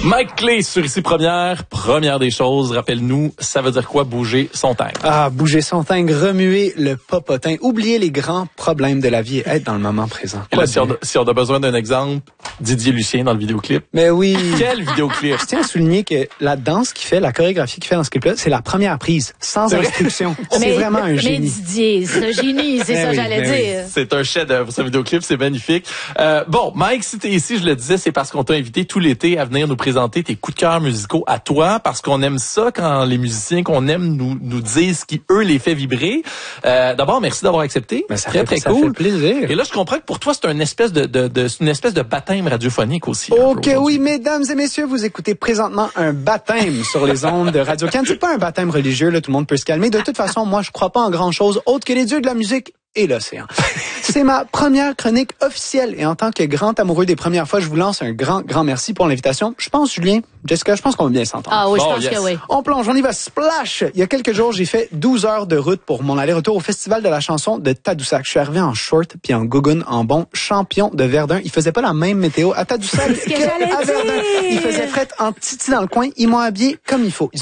Mike Clay sur Ici Première. Première des choses, rappelle-nous, ça veut dire quoi bouger son tank? Ah, bouger son tank, remuer le popotin, oublier les grands problèmes de la vie et être dans le moment présent. Et là, si on a besoin d'un exemple, Didier Lucien dans le vidéoclip. Mais oui. Quel vidéoclip? Je tiens à souligner que la danse qu'il fait, la chorégraphie qu'il fait dans ce clip-là, c'est la première prise, sans instruction. C'est vraiment un génie. Mais Didier, c'est un génie, c'est ça que j'allais dire. C'est un chef-d'œuvre, ce vidéoclip, c'est magnifique. Bon, Mike, si t'es ici, je le disais, c'est parce qu'on t'a invité tout l'été à venir nous présenter tes coups de cœur musicaux à toi, parce qu'on aime ça quand les musiciens qu'on aime nous disent ce qui, eux, les fait vibrer. D'abord, merci d'avoir accepté. Ben, ça fait plaisir. Et là, je comprends que pour toi, c'est une espèce de baptême radiophonique aussi. Ok, oui, mesdames et messieurs, vous écoutez présentement un baptême sur les ondes de Radio-Can. C'est pas un baptême religieux, là, tout le monde peut se calmer. De toute façon, moi, je crois pas en grand-chose autre que les dieux de la musique et l'océan. C'est ma première chronique officielle et en tant que grand amoureux des premières fois, je vous lance un grand merci pour l'invitation. Je pense, Julien, Jessica, je pense qu'on va bien s'entendre. Ah oui, je pense que oui. On plonge, on y va, splash! Il y a quelques jours, j'ai fait 12 heures de route pour mon aller-retour au Festival de la chanson de Tadoussac. Je suis arrivé en short puis en gougoune en bon champion de Verdun. Il faisait pas la même météo à Tadoussac qu'à Verdun. Il faisait fret en titi dans le coin. Ils m'ont habillé comme il faut.